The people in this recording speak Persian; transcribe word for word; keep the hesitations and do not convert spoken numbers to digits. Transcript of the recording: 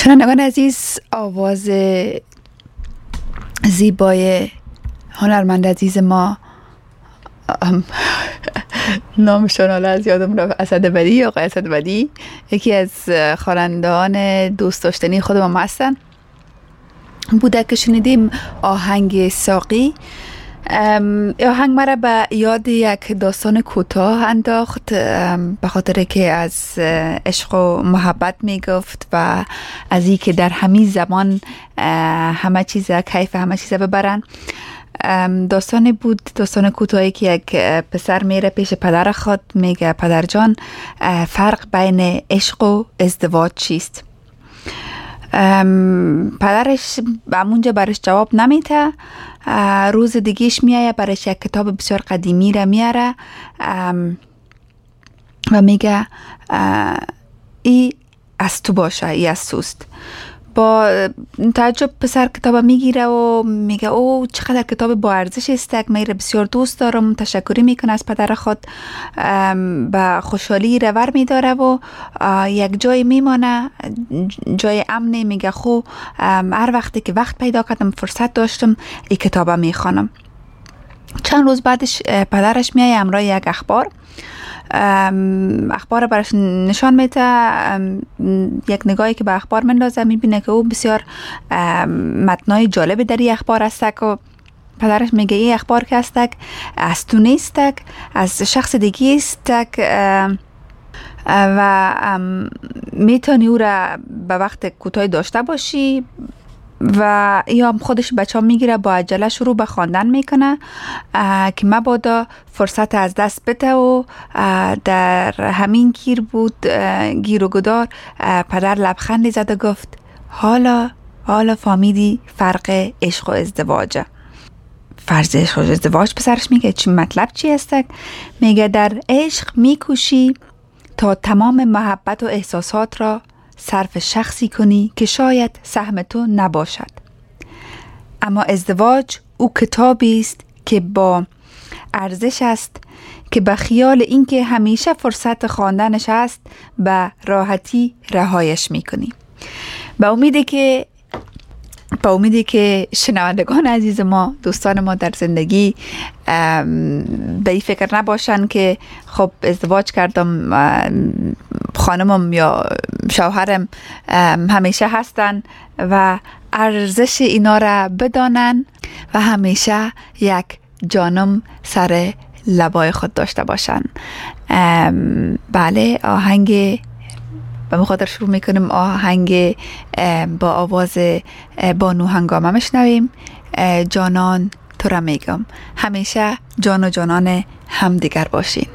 شنوندگان عزیز، آواز زیبای هنرمند عزیز ما، نامشون حالا از یادم رفت، اسدبدی یا آقای اسدبدی، یکی از خوانندگان دوست داشتنی خود ما هستن. بوده که شنیدیم آهنگ ساقی. آهنگ مرا به یاد یک داستان کوتاه انداخت، به خاطر که از عشق و محبت می گفت و از این که در همین زمان همه چیز کیف همه چیز ببرن. داستان بود، داستان کوتاهی که یک پسر میره پیش پدر خود، میگه پدر جان، فرق بین عشق و ازدواج چیست؟ پدرش همونجا برش جواب نمیده. روز دیگهش میایه، برش یک کتاب بسیار قدیمی را میاره و میگه ای از تو باشه، ای از توست. با تعجب پسر کتاب میگیره و میگه او چقدر کتاب با ارزش است، میره بسیار دوست دارم، تشکری میکنه از پدر خود، با خوشحالی رور میداره و یک جای میمانه، جای امنی. میگه خو هر وقتی که وقت پیدا کردم، فرصت داشتم، این کتاب میخوانم. چند روز بعدش پدرش میایه همراه یک اخبار، اخبار برش نشان میده. یک نگاهی که به اخبار مندازه، میبینه که او بسیار متنای جالب در این اخبار است و پدرش میگه این اخبار که است از تو نیست، از شخص دیگه است و میتونی او را به وقت کوتاه داشته باشی. و یا خودش بچه ها میگیره، با عجله شروع به خواندن میکنه که مبادا فرصت از دست بده و در همین گیر بود، گیر و گدار. پدر لبخندی زد و گفت حالا حالا فهمیدی فرق عشق و ازدواجه. فرض عشق و ازدواج. پسرش میگه چی مطلب چی است؟ میگه در عشق میکوشی تا تمام محبت و احساسات را صرف شخصی کنی که شاید سهم تو نباشد، اما ازدواج او کتابی است که با ارزش است که به خیال اینکه همیشه فرصت خواندنش است به راحتی رهایش میکنی. با امیدی که با امیدی که شنوندگان عزیز ما، دوستان ما در زندگی به این فکر نباشن که خب ازدواج کردم، خانمم یا شوهرم همیشه هستن و ارزش اینا را بدانن و همیشه یک جانم سر لبای خود داشته باشن. بله، آهنگ و مخاطر شروع میکنیم. آهنگ با آواز بانو هنگامه میشنویم. جانان تو را میگم، همیشه جان و جانان هم دیگر باشین.